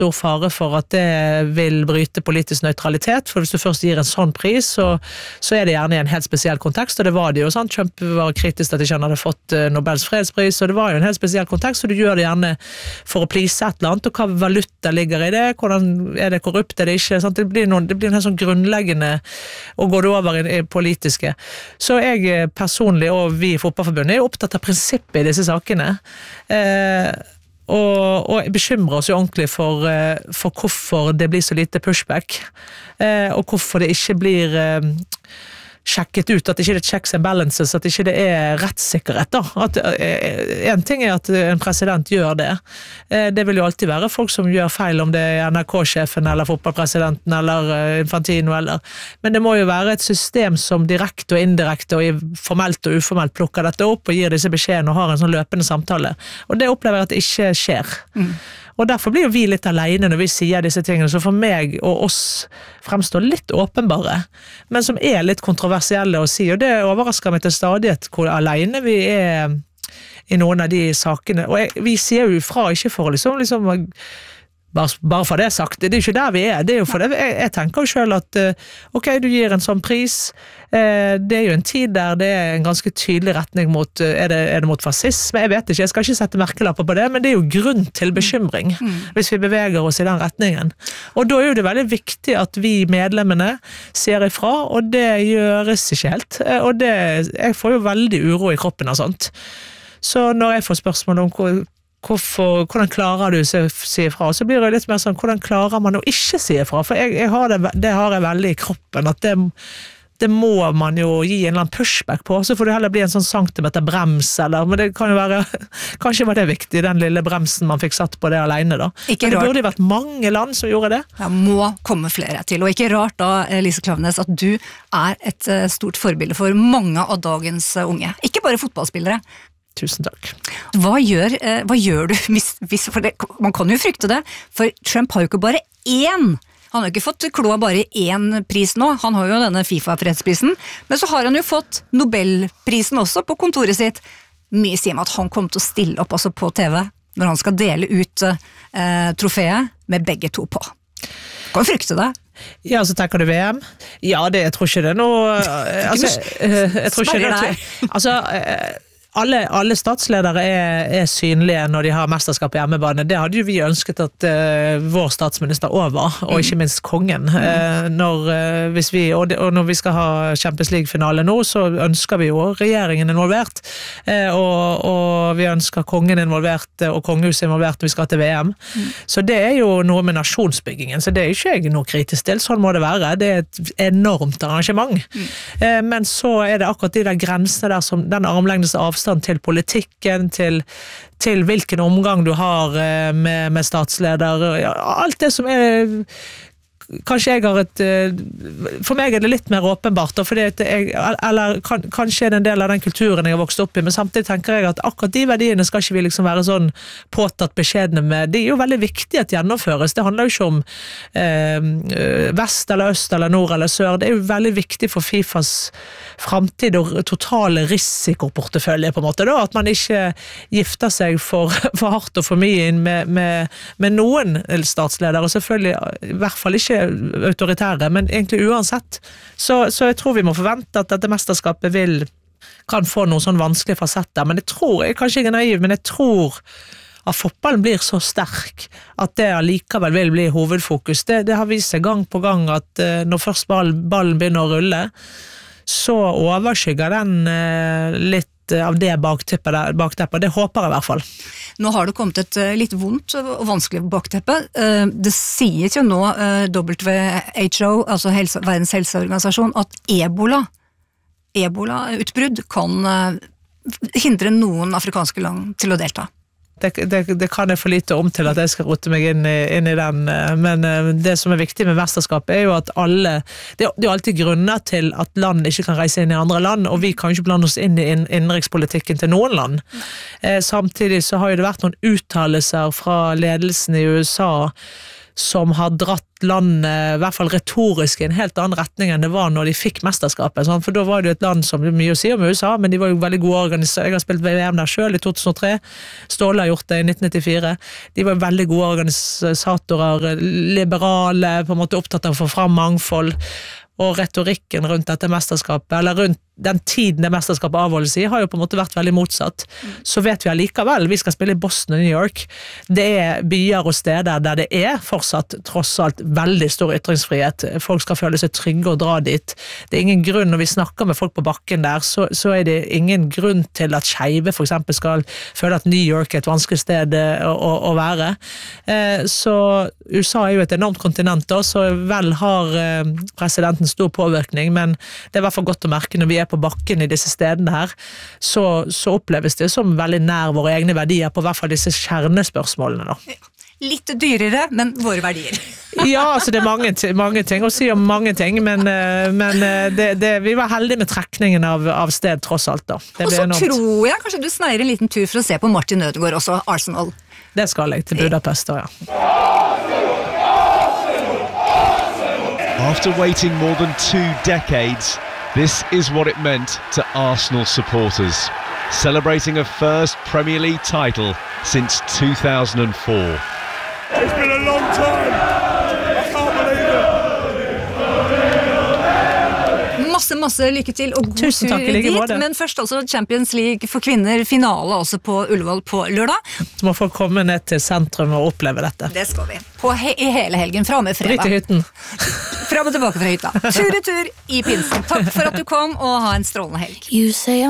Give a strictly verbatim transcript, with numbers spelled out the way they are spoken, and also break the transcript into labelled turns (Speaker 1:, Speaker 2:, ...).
Speaker 1: stor fare for at det vil bryte politisk nøytralitet, for hvis du først gir en sånn pris, så, så er det gjerne i en helt spesiell kontekst, og det var det jo, sant? Trump var kritisk til at ikke han hadde fått Nobels fredspris, og det var jo en helt spesiell kontekst, så du gjør det gjerne for å please et eller annet, og hva valuta ligger i det, hvordan er det korrupt, er det ikke, sant? Det blir noen, det blir en helt sånn grunnleggende, og går det over i, i politiske. Så jeg personlig, og vi i Fotballforbundet, er opptatt av prinsippet i disse sakene, eh, Og, og bekymrer oss jo ordentlig for, for hvorfor det blir så lite pushback, eh, og hvorfor det ikke blir eh, sjekket ut, at ikke det er checks and balances, at ikke det er rettssikkerhet da. At, eh, en ting er at en president gjør det. Eh, det vil jo alltid være folk som gjør feil, om det er N R K-sjefen eller fotballpresidenten eller eh, Infantino eller, men det må jo være et system som direkte og indirekte og formelt og uformelt plukker dette opp og gir disse beskjedene og har en sånn løpende samtale. Og det opplever jeg at det ikke skjer. Mm. Og derfor blir jo vi litt alene når vi sier disse tingene, så for meg og oss fremstår litt åpenbare, men som er litt kontroversielle å si, og det overrasker meg til stadighet hvor alene vi er i noen av de sakene. Og jeg, vi sier jo fra ikke for liksom, liksom bare, bare for det sagt, det er jo ikke der vi er, det er jo for det, jeg, jeg tenker jo selv at ok, du gir en sånn pris, det er jo en tid der det er en ganske tydelig retning mot, er det, er det mot fascisme, jeg vet ikke, jeg skal ikke sette merkelapper på det, men det er jo grunn til bekymring mm. hvis vi beveger oss i den retningen. Og da er jo det veldig viktig at vi medlemmene ser ifra, og det gjøres ikke helt, og det, jeg får jo veldig uro i kroppen og sånt. Så når jeg får spørsmål om hvor Hvorfor, hvordan klarer du å si ifra? Så blir det litt mer sånn, hvordan klarer man å ikke si ifra? For jeg, jeg har det, det har jeg veldig i kroppen, at det, det må man jo gi en eller annen pushback på, så får det heller bli en sånn centimeter brems, eller, men det kan jo være, kanskje var det viktig, den lille bremsen man fikk satt på det alene da. Ikke men det rart. Burde jo vært mange land som gjorde det.
Speaker 2: Ja, må komme flere til, og ikke rart da, Lise Klaveness, at du er et stort forbilde for mange av dagens unge. Ikke bare fotballspillere.
Speaker 1: Tusen takk.
Speaker 2: Hva gjør, eh, hva gjør du hvis, hvis for det, man kan jo frykte det, for Trump har jo ikke bare én, han har jo ikke fått kloa bare én pris nå, han har jo denne FIFA-fredsprisen, men så har han jo fått Nobelprisen også på kontoret sitt. Mye sier meg at han kommer til å stille opp også på T V, når han skal dele ut eh, trofeet med begge to på. Kan du frykte det?
Speaker 1: Ja, så tenker du V M? Ja, det, jeg tror ikke det er noe, altså, jeg tror ikke det, altså, Alle, alle statsledere er, er synlige når de har mesterskap i hjemmebane. Det hadde jo vi ønsket at uh, vår statsminister også var, og ikke minst kongen. Uh, når, uh, hvis vi, og, de, og når vi skal ha Champions League-finale nå, så ønsker vi jo regjeringen involvert, uh, og, og vi ønsker kongen involvert, og kongehuset involvert når vi skal til V M. Mm. Så det er jo noe med nasjonsbyggingen, så det er ikke jeg noe kritisk til, sånn må det være. Det er et enormt arrangement. Mm. Uh, men så er det akkurat de der grensene der, som den armlengdes avstand til politikken, til, til hvilken omgang du har med, med statsleder, alt det som er kanskje jeg har et for meg er det litt mer åpenbart fordi at jeg, eller kan, kanskje er det en del av den kulturen jeg har vokst opp i, men samtidig tenker jeg at akkurat de verdiene skal ikke vi liksom være sånn påtatt beskjedne med, det er jo veldig viktig at gjennomføres, det handler jo ikke om eh, vest eller øst eller nord eller sør, det er jo veldig viktig for FIFAs fremtid og totale risikoportefølje på en måte da, at man ikke gifter seg for, for hardt og for mye inn med, med, med noen statsledere, og selvfølgelig i hvert fall ikke autoritære, men egentlig uansett. Så, så jeg tror vi må forvente at dette mesterskapet vil, kan få noen sånn vanskelige fasetter, men jeg tror, jeg er kanskje ikke naiv, men jeg tror at fotballen blir så sterk at det likevel vil bli hovedfokus. Det, det har vist seg gang på gang at uh, når først ballen, ballen begynner å rulle, så overskygger den uh, litt av det bakteppet, bakteppet, det håper jeg i hvert fall.
Speaker 2: Nå har det kommet et litt vondt og vanskelig bakteppe. Det sies jo nå W H O, altså helse, Verdens helseorganisasjon, at ebola, ebola-utbrudd kan hindre noen afrikanske land til å delta.
Speaker 1: Det, det, det kan jeg for lite om til at jeg skal rote meg inn i, inn i den, men det som er viktig med mesterskapet er jo at alle, det er jo alltid grunner til at land ikke kan reise inn i andre land, og vi kan jo ikke blande oss inn i innenrikspolitikken til noen land. Eh, samtidig så har jo det vært noen uttalelser fra ledelsen i U S A som har dratt tatt landet, i hvert fall retorisk, i en helt annen retning enn det var når de fikk mesterskapet. Sånn? For da var det jo et land som det er mye å si om U S A, men de var jo veldig gode organisatorer. Jeg har spilt V M der selv i to tusen og tre, Ståle har gjort det i nitten nittifire. De var veldig gode organisatorer, liberale, på en måte opptatt av å få fram mangfold, og retorikken rundt dette mesterskapet, eller rundt den tiden det mesterskapet avholdes i, har jo på en måte vært veldig motsatt. Så vet vi allikevel, vi skal spille i Boston og New York, det er byer og steder der det er fortsatt tross alt veldig stor ytringsfrihet. Folk skal føle seg trygge og dra dit. Det er ingen grunn, når vi snakker med folk på bakken der, så, så er det ingen grunn til at skeive for eksempel skal føle at New York er et vanskelig sted å, å, å være. Eh, så U S A er jo et enormt kontinent da, så vel har eh, presidenten stor påvirkning, men det er i hvert fall godt å merke når vi er på bakken i disse stedene her, så, så oppleves det som veldig nær våre egne verdier på hvert fall disse kjernespørsmålene da.
Speaker 2: Litt dyrere, men våre verdier.
Speaker 1: Ja, altså det er mange, mange ting å si om mange ting, men, men det, det, vi var heldige med trekningen av, av sted tross alt da. Det
Speaker 2: Og så
Speaker 1: enormt.
Speaker 2: tror jeg kanskje du sneier en liten tur for å se på Martin Ødegaard også, Arsenal.
Speaker 1: Det skal jeg til Budapest da, ja.
Speaker 3: After waiting more than two decades, this is what it meant to Arsenal supporters, celebrating a first Premier League title since two thousand four.
Speaker 4: It's been a long time. I can't believe it.
Speaker 2: Masse, masse lykke til og god
Speaker 1: Tusen
Speaker 2: tur
Speaker 1: takk, i like
Speaker 2: dit,
Speaker 1: måte.
Speaker 2: men først altså Champions League for kvinner, finale også på Ullevål på lørdag.
Speaker 1: Så må folk komme ned til sentrum og oppleve dette.
Speaker 2: Det skal vi. På he i hele helgen, fra og med fredag.
Speaker 1: Dritt i hytten.
Speaker 2: Fram og tilbake fra hytta. Tur i tur i pinsen. Takk for at du kom, og ha en strålende helg.